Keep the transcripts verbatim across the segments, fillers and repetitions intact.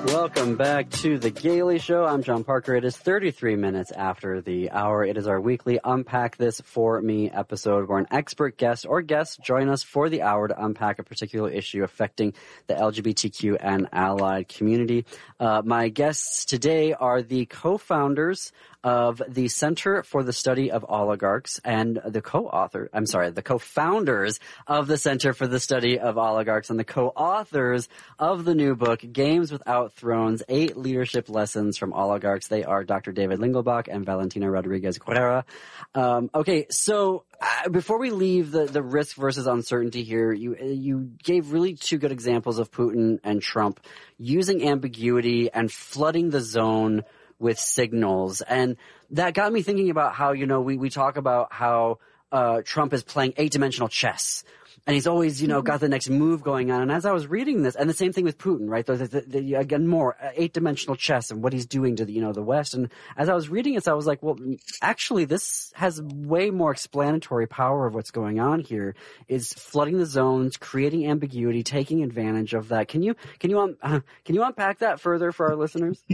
Welcome back to The Gailey Show. I'm John Parker. It is thirty-three minutes after the hour. It is our weekly Unpack This For Me episode where an expert guest or guests join us for the hour to unpack a particular issue affecting the L G B T Q and allied community. Uh, my guests today are the co-founders of the Center for the Study of Oligarchs and the co-author, I'm sorry, the co-founders of the Center for the Study of Oligarchs and the co-authors of the new book, Games Without Thrones, Eight Leadership Lessons from Oligarchs. They are Doctor David Lingelbach and Valentina Rodriguez Guerrera. Um, okay, so uh, before we leave the, the risk versus uncertainty here, you, you gave really two good examples of Putin and Trump using ambiguity and flooding the zone with signals. And that got me thinking about how, you know, we, we talk about how uh, Trump is playing eight-dimensional chess. And he's always, you know, got the next move going on. And as I was reading this, and the same thing with Putin, right? The, the, the, again, more uh, eight-dimensional chess and what he's doing to the, you know, the West. And as I was reading this, I was like, well, actually, this has way more explanatory power of what's going on here. Is flooding the zones, creating ambiguity, taking advantage of that. Can you can you um, uh, can you unpack that further for our listeners?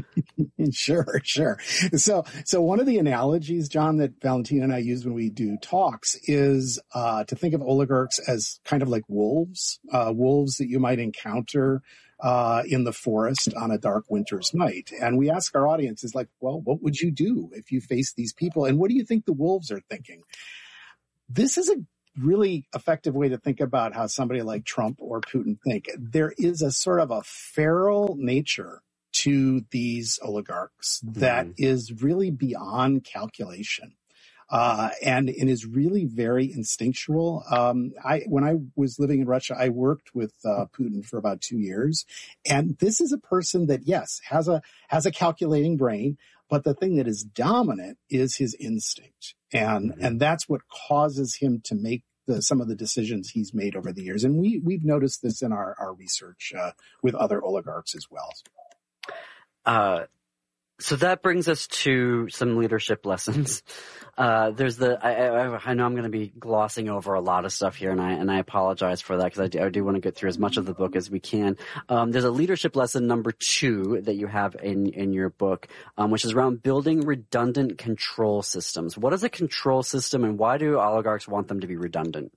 Sure, sure. So, so one of the analogies, John, that Valentina and I use when we do talks is uh, to think of oligarchs as kind of like wolves, uh, wolves that you might encounter uh, in the forest on a dark winter's night. And we ask our audiences, like, well, what would you do if you face these people? And what do you think the wolves are thinking? This is a really effective way to think about how somebody like Trump or Putin think. There is a sort of a feral nature to these oligarchs that mm. is really beyond calculation. Uh, and it is really very instinctual. Um, I, when I was living in Russia, I worked with, uh, Putin for about two years. And this is a person that, yes, has a, has a calculating brain, but the thing that is dominant is his instinct. And, mm-hmm. and that's what causes him to make the, some of the decisions he's made over the years. And we, we've noticed this in our, our research, uh, with other oligarchs as well. Uh, So that brings us to some leadership lessons. Uh, there's the, I, I, I know I'm going to be glossing over a lot of stuff here, and I, and I apologize for that because I do, I do want to get through as much of the book as we can. Um, there's a leadership lesson number two that you have in, in your book, um, which is around building redundant control systems. What is a control system, and why do oligarchs want them to be redundant?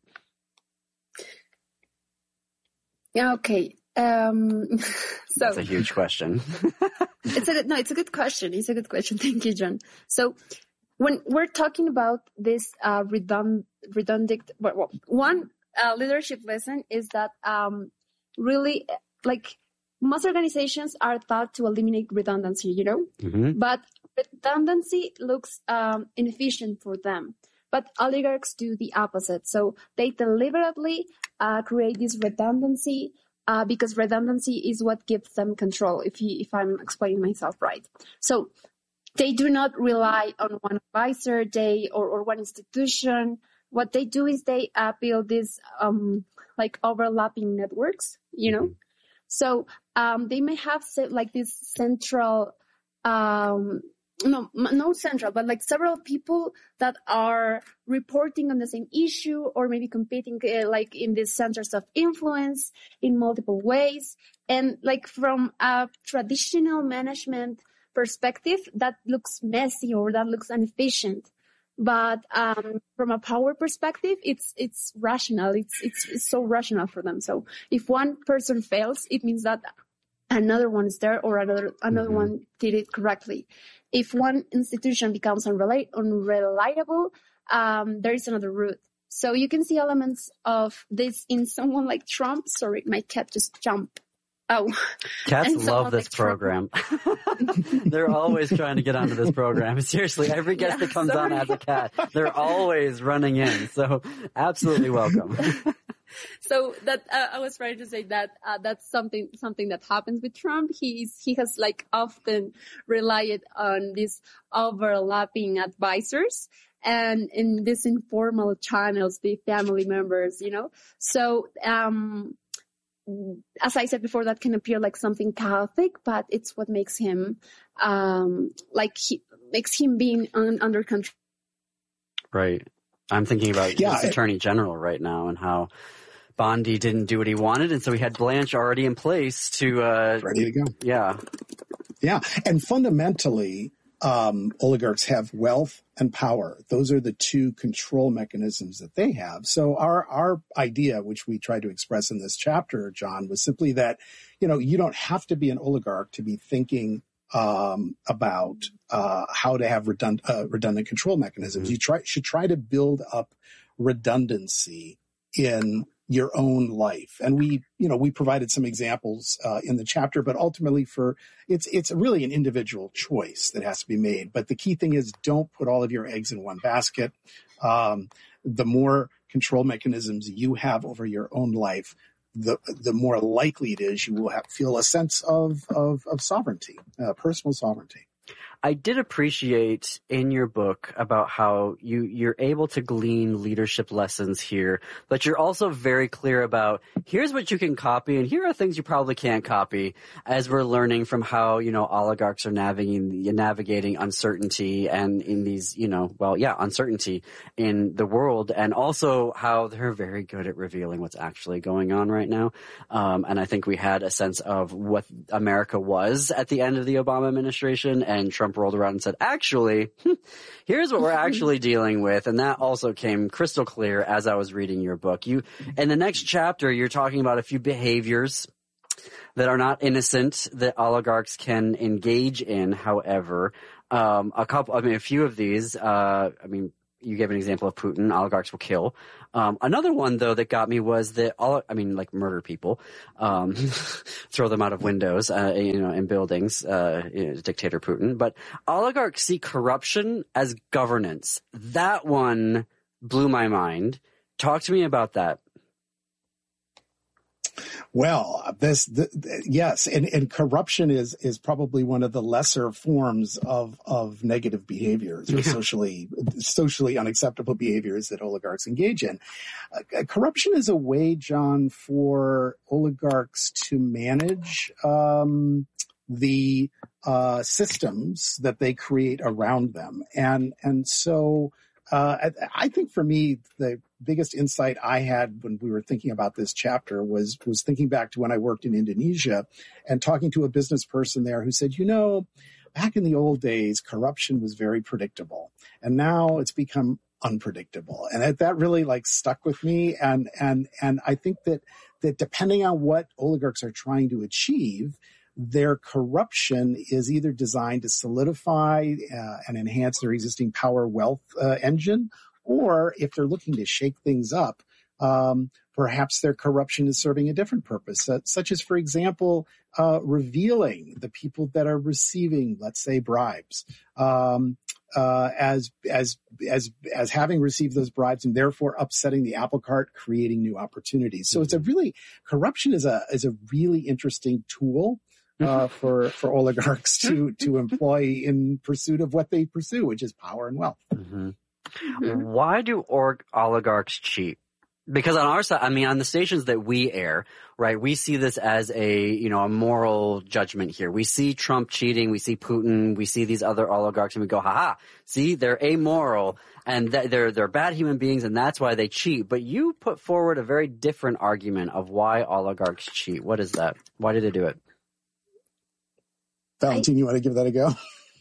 Yeah, okay. Um, so that's a huge question. it's a no, it's a good question. It's a good question. Thank you, John. So when we're talking about this uh, redund, redundant, well, one uh, leadership lesson is that um, really, like, most organizations are thought to eliminate redundancy, you know, mm-hmm. but redundancy looks um, inefficient for them. But oligarchs do the opposite. So they deliberately uh, create this redundancy. Uh, because redundancy is what gives them control, if you, if I'm explaining myself right. So they do not rely on one advisor, they or, or one institution. What they do is they uh, build these um, like overlapping networks, you know. So um, they may have like this central, um, no, no central, but like several people that are reporting on the same issue or maybe competing uh, like in these centers of influence in multiple ways. And like from a traditional management perspective, that looks messy or that looks inefficient. But um, from a power perspective, it's it's rational. It's, it's it's so rational for them. So if one person fails, it means that another one is there or another another mm-hmm. one did it correctly. If one institution becomes unreli- unreliable, um, there is another route. So you can see elements of this in someone like Trump. Sorry, my cat just jumped. Oh, cats love this like program. They're always trying to get onto this program. Seriously, every guest yeah, that comes sorry. on has a cat. They're always running in. So absolutely welcome. So that uh, I was trying to say that uh, that's something something that happens with Trump. He's he has like often relied on these overlapping advisors and in these informal channels, the family members, you know. So um, as I said before, that can appear like something chaotic, but it's what makes him um, like he makes him being un, under control. Right. I'm thinking about yeah, this Attorney General right now and how Bondi didn't do what he wanted, and so he had Blanche already in place to uh ready to go. Yeah, Yeah. And fundamentally, um, oligarchs have wealth and power. Those are the two control mechanisms that they have. So our, our idea, which we tried to express in this chapter, John, was simply that, you know, you don't have to be an oligarch to be thinking um, about uh, how to have redund- uh, redundant control mechanisms. You try, should try to build up redundancy in your own life. And we, you know, we provided some examples uh, in the chapter, but ultimately for it's, it's really an individual choice that has to be made. But the key thing is don't put all of your eggs in one basket. Um, the more control mechanisms you have over your own life, the the more likely it is you will have, feel a sense of, of, of sovereignty, uh, personal sovereignty. I did appreciate in your book about how you, you're able to glean leadership lessons here, but you're also very clear about here's what you can copy and here are things you probably can't copy as we're learning from how, you know, oligarchs are navigating, navigating uncertainty and in these, you know, well, yeah, uncertainty in the world, and also how they're very good at revealing what's actually going on right now. Um, and I think we had a sense of what America was at the end of the Obama administration, and Trump rolled around and said, actually, here's what we're actually dealing with. And that also came crystal clear as I was reading your book. You, in the next chapter, you're talking about a few behaviors that are not innocent that oligarchs can engage in. However, um, a couple, I mean, a few of these, uh, I mean, you gave an example of Putin. Oligarchs will kill. Um, another one, though, that got me was that all, I mean, like murder people, um, throw them out of windows, uh, you know, in buildings, uh, you know, dictator Putin. But oligarchs see corruption as governance. That one blew my mind. Talk to me about that. Well, this, the, yes, and, and corruption is is probably one of the lesser forms of of negative behaviors or socially socially unacceptable behaviors that oligarchs engage in. Uh, corruption is a way, John, for oligarchs to manage um, the uh, systems that they create around them, and and so. Uh, I, I think for me, the biggest insight I had when we were thinking about this chapter was, was thinking back to when I worked in Indonesia and talking to a business person there who said, you know, back in the old days, corruption was very predictable and now it's become unpredictable. And that, that really like stuck with me. And, and, and I think that, that depending on what oligarchs are trying to achieve, their corruption is either designed to solidify uh, and enhance their existing power wealth uh, engine, or if they're looking to shake things up, um, perhaps their corruption is serving a different purpose, uh, such as, for example, uh, revealing the people that are receiving, let's say, bribes, um, uh, as as as as having received those bribes and therefore upsetting the apple cart, creating new opportunities. So mm-hmm. it's a really corruption is a is a really interesting tool. Uh, for, for oligarchs to, to employ in pursuit of what they pursue, which is power and wealth. Mm-hmm. Mm-hmm. Why do org- oligarchs cheat? Because on our side, I mean, on the stations that we air, right, we see this as a, you know, a moral judgment here. We see Trump cheating, we see Putin, we see these other oligarchs, and we go, haha, see, they're amoral, and th- they're, they're bad human beings, and that's why they cheat. But you put forward a very different argument of why oligarchs cheat. What is that? Why did they do it? Valentine, you want to give that a go?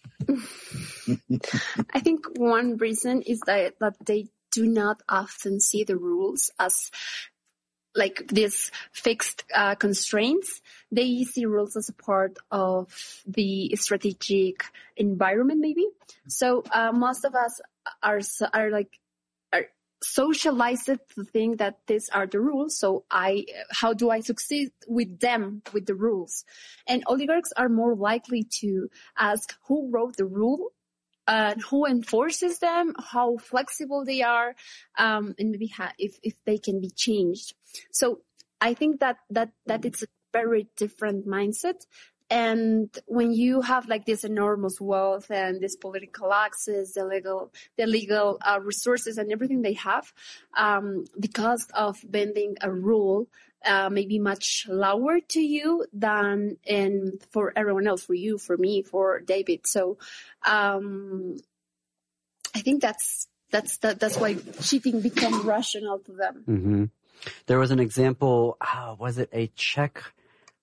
I think one reason is that, that they do not often see the rules as like these fixed uh, constraints. They see rules as a part of the strategic environment, maybe. So uh, most of us are are like are socialized to think that these are the rules. So I, how do I succeed with them, with the rules? And oligarchs are more likely to ask who wrote the rule, and uh, who enforces them, how flexible they are, um, and maybe ha- if, if they can be changed. So I think that, that, that it's a very different mindset. And when you have like this enormous wealth and this political access, the legal, the legal uh, resources and everything they have, um, the cost of bending a rule uh, may be much lower to you than in for everyone else, for you, for me, for David. So um, I think that's that's that, that's why cheating becomes rational to them. Mm-hmm. There was an example. Oh, was it a Czech?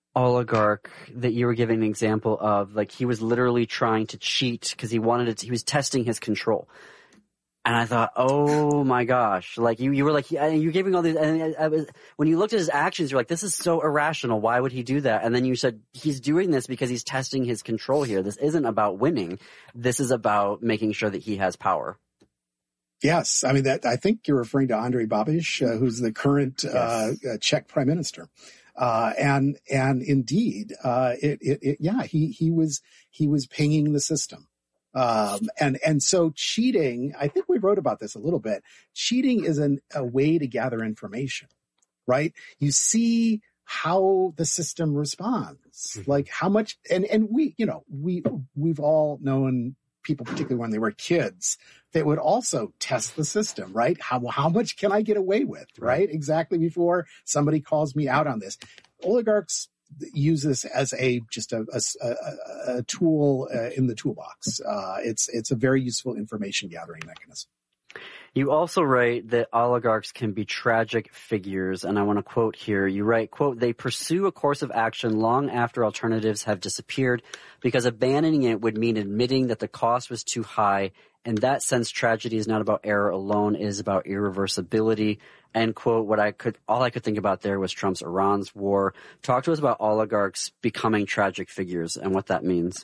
oligarch that you were giving an example of, like he was literally trying to cheat because he wanted it to, he was testing his control. And I thought, oh my gosh, like you, you were like, you're giving all these, and I, I was, when you looked at his actions, you're like, this is so irrational. Why would he do that? And then you said, he's doing this because he's testing his control here. This isn't about winning. This is about making sure that he has power. Yes. I mean, that, I think you're referring to Andrej Babiš, uh, who's the current, yes. uh, Czech prime minister. Uh, and, and indeed, uh, it, it, it, yeah, he, he was, he was pinging the system. Um, and, and so cheating, I think we wrote about this a little bit. Cheating is an, a way to gather information, right? You see how the system responds, mm-hmm. like how much, and, and we, you know, we, we've all known people, particularly when they were kids, that would also test the system, right? How, how much can I get away with, right? right? Exactly before somebody calls me out on this. Oligarchs use this as a, just a, a, a tool uh, in the toolbox. Uh, it's, it's a very useful information gathering mechanism. You also write that oligarchs can be tragic figures, and I want to quote here. You write, quote, they pursue a course of action long after alternatives have disappeared because abandoning it would mean admitting that the cost was too high. In that sense, tragedy is not about error alone, it is about irreversibility. End quote. What I could, all I could think about there was Trump's Iran's war. Talk to us about oligarchs becoming tragic figures and what that means.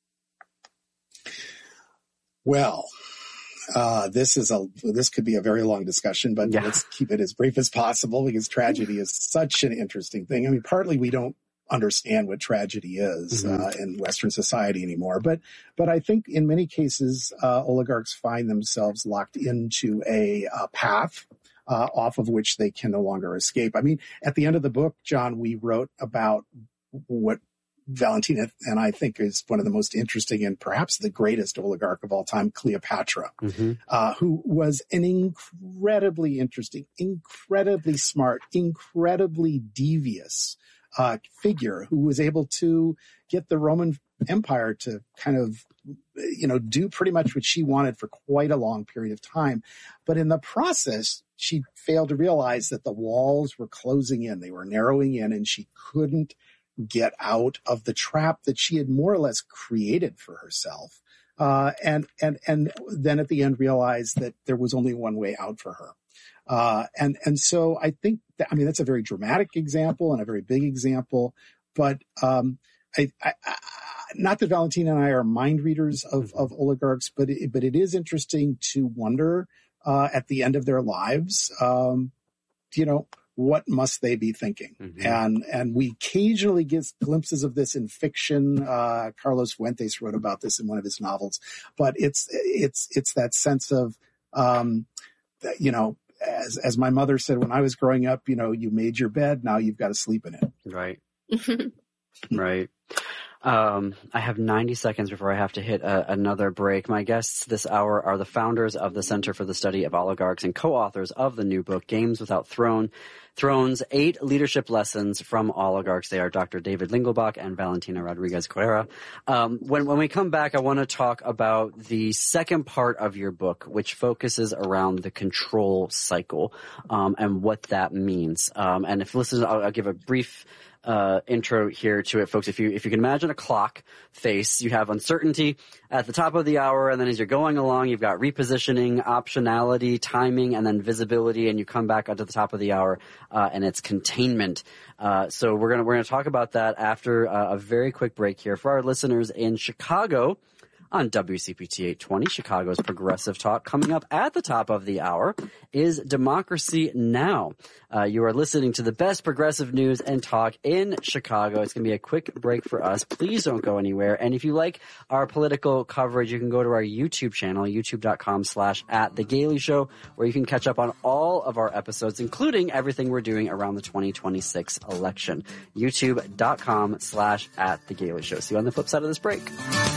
Well, Uh, this is a, this could be a very long discussion, but yeah. let's keep it as brief as possible because tragedy is such an interesting thing. I mean, partly we don't understand what tragedy is, mm-hmm. uh, in Western society anymore, but, but I think in many cases, uh, oligarchs find themselves locked into a, a path, uh, off of which they can no longer escape. I mean, at the end of the book, John, we wrote about what Valentina and I think is one of the most interesting and perhaps the greatest oligarch of all time, Cleopatra, mm-hmm. uh, who was an incredibly interesting, incredibly smart, incredibly devious uh, figure who was able to get the Roman Empire to kind of, you know, do pretty much what she wanted for quite a long period of time. But in the process, she failed to realize that the walls were closing in. They were narrowing in, and she couldn't get out of the trap that she had more or less created for herself. Uh, and, and, and then at the end realized that there was only one way out for her. Uh, and, and so I think that, I mean, that's a very dramatic example and a very big example, but, um, I, I, I not that Valentina and I are mind readers of, of oligarchs, but it, but it is interesting to wonder, uh, at the end of their lives, um, you know, what must they be thinking? Mm-hmm. And, and we occasionally get glimpses of this in fiction. Uh, Carlos Fuentes wrote about this in one of his novels, but it's, it's, it's that sense of, um, that, you know, as, as my mother said, when I was growing up, you know, you made your bed, now you've got to sleep in it. Right. Right. Um, I have ninety seconds before I have to hit a, another break. My guests this hour are the founders of the Center for the Study of Oligarchs and co-authors of the new book, Games Without Throne, Thrones, Eight Leadership Lessons from Oligarchs. They are Doctor David Lingelbach and Valentina Rodriguez Correa. Um, when, when we come back, I want to talk about the second part of your book, which focuses around the control cycle, um, and what that means. Um, and if listeners, I'll, I'll give a brief Uh, intro here to it, folks. If you, if you can imagine a clock face, you have uncertainty at the top of the hour, and then as you're going along, you've got repositioning, optionality, timing, and then visibility, and you come back onto the top of the hour, uh, and it's containment. Uh, so we're gonna, we're gonna talk about that after uh, a very quick break here. For our listeners in Chicago, on W C P T eight twenty, Chicago's Progressive Talk. Coming up at the top of the hour is Democracy Now! Uh, you are listening to the best progressive news and talk in Chicago. It's going to be a quick break for us. Please don't go anywhere. And if you like our political coverage, you can go to our YouTube channel, youtube.com slash at The Gailey Show, where you can catch up on all of our episodes, including everything we're doing around the twenty twenty-six election. youtube.com slash at The Gailey Show. See you on the flip side of this break.